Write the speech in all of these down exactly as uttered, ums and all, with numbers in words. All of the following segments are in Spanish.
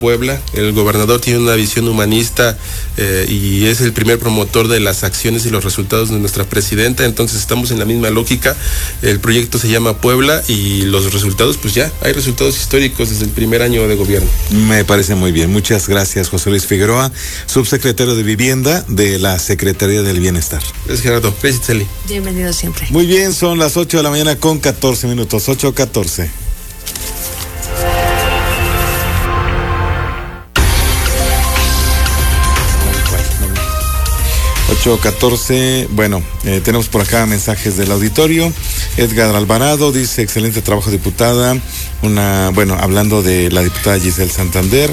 Puebla. El gobernador tiene una visión humanista eh, y es el primer promotor de las acciones y los resultados de nuestra presidenta, entonces estamos en la misma lógica. El proyecto se llama Puebla y los resultados, pues ya, hay resultados históricos desde el primer año de gobierno. Me parece muy bien. Muchas gracias, José Luis Figueroa, subsecretario de Vivienda de la Secretaría del Bienestar. Gracias, Gerardo. Gracias, Celi. Bienvenido siempre. Muy bien, son las ocho de la mañana con catorce minutos, ocho catorce. ocho catorce, bueno, eh, tenemos por acá mensajes del auditorio. Edgar Alvarado dice, excelente trabajo, diputada. Una, bueno, hablando de la diputada Giselle Santander.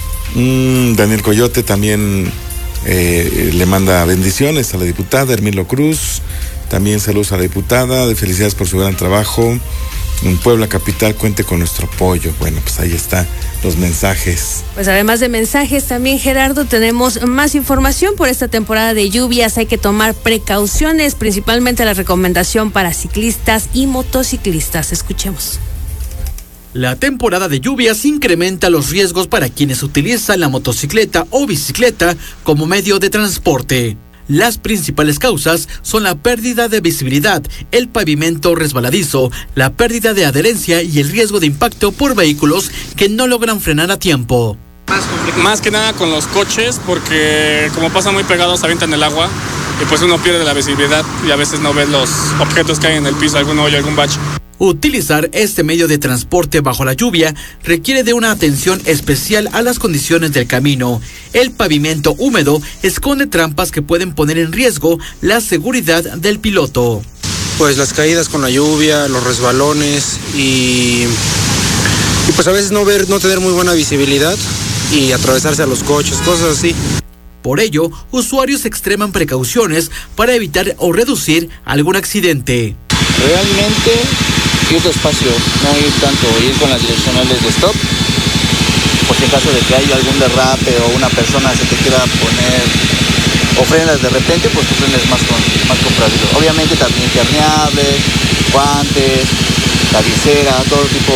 Mm, Daniel Coyote también eh, le manda bendiciones a la diputada. Hermilo Cruz, también saludos a la diputada, de felicidades por su gran trabajo. En Puebla Capital, cuente con nuestro apoyo. Bueno, pues ahí están los mensajes. Pues además de mensajes, también, Gerardo, tenemos más información por esta temporada de lluvias. Hay que tomar precauciones, principalmente la recomendación para ciclistas y motociclistas. Escuchemos. La temporada de lluvias incrementa los riesgos para quienes utilizan la motocicleta o bicicleta como medio de transporte. Las principales causas son la pérdida de visibilidad, el pavimento resbaladizo, la pérdida de adherencia y el riesgo de impacto por vehículos que no logran frenar a tiempo. Más que nada con los coches, porque como pasan muy pegados avientan el agua y pues uno pierde la visibilidad y a veces no ves los objetos que hay en el piso, algún hoyo, algún bache. Utilizar este medio de transporte bajo la lluvia requiere de una atención especial a las condiciones del camino. El pavimento húmedo esconde trampas que pueden poner en riesgo la seguridad del piloto. Pues las caídas con la lluvia, los resbalones y, y pues a veces no ver, no tener muy buena visibilidad y atravesarse a los coches, cosas así. Por ello, usuarios extreman precauciones para evitar o reducir algún accidente. Realmente ir despacio, no ir tanto, ir con las direccionales de stop, por si en caso de que haya algún derrape o una persona se te quiera poner o frenas de repente, pues tú frenes más con, más con preaviso. Obviamente también impermeables, guantes, la visera, todo tipo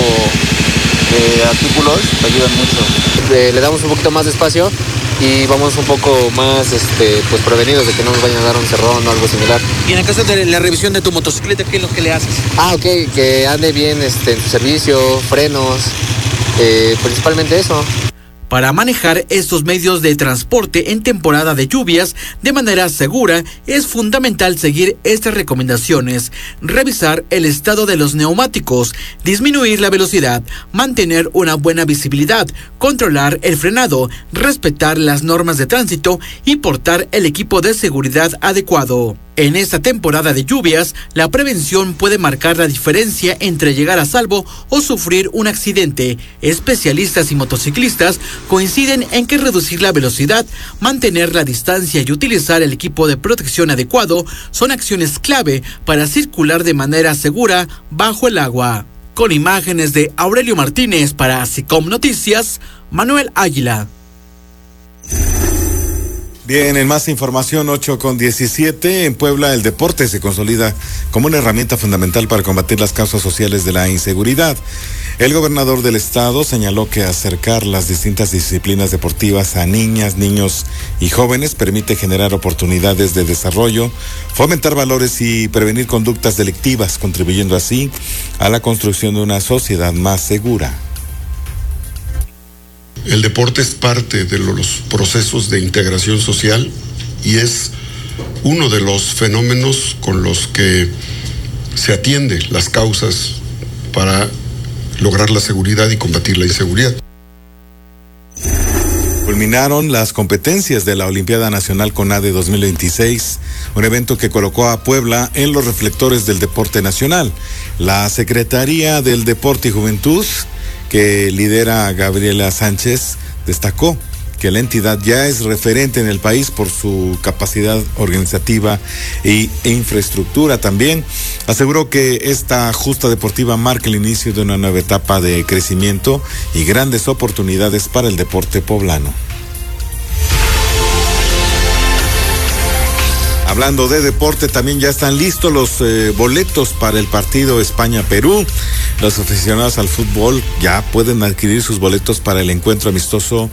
de artículos te ayudan mucho. Le, le damos un poquito más de espacio y vamos un poco más este, pues prevenidos de que no nos vayan a dar un cerrón o algo similar. Y en el caso de la revisión de tu motocicleta, ¿qué es lo que le haces? Ah, ok, que ande bien este, en su servicio, frenos, eh, principalmente eso. Para manejar estos medios de transporte en temporada de lluvias de manera segura, es fundamental seguir estas recomendaciones: revisar el estado de los neumáticos, disminuir la velocidad, mantener una buena visibilidad, controlar el frenado, respetar las normas de tránsito y portar el equipo de seguridad adecuado. En esta temporada de lluvias, la prevención puede marcar la diferencia entre llegar a salvo o sufrir un accidente. Especialistas y motociclistas coinciden en que reducir la velocidad, mantener la distancia y utilizar el equipo de protección adecuado son acciones clave para circular de manera segura bajo el agua. Con imágenes de Aurelio Martínez para SICOM Noticias, Manuel Águila. Bien, en más información, ocho con diecisiete, en Puebla el deporte se consolida como una herramienta fundamental para combatir las causas sociales de la inseguridad. El gobernador del estado señaló que acercar las distintas disciplinas deportivas a niñas, niños y jóvenes permite generar oportunidades de desarrollo, fomentar valores y prevenir conductas delictivas, contribuyendo así a la construcción de una sociedad más segura. El deporte es parte de los procesos de integración social y es uno de los fenómenos con los que se atiende las causas para lograr la seguridad y combatir la inseguridad. Culminaron las competencias de la Olimpiada Nacional CONADE dos mil veintiséis, un evento que colocó a Puebla en los reflectores del deporte nacional. La Secretaría del Deporte y Juventud, que lidera Gabriela Sánchez, destacó que la entidad ya es referente en el país por su capacidad organizativa e infraestructura. También aseguró que esta justa deportiva marca el inicio de una nueva etapa de crecimiento y grandes oportunidades para el deporte poblano. Hablando de deporte, también ya están listos los eh, boletos para el partido España-Perú. Los aficionados al fútbol ya pueden adquirir sus boletos para el encuentro amistoso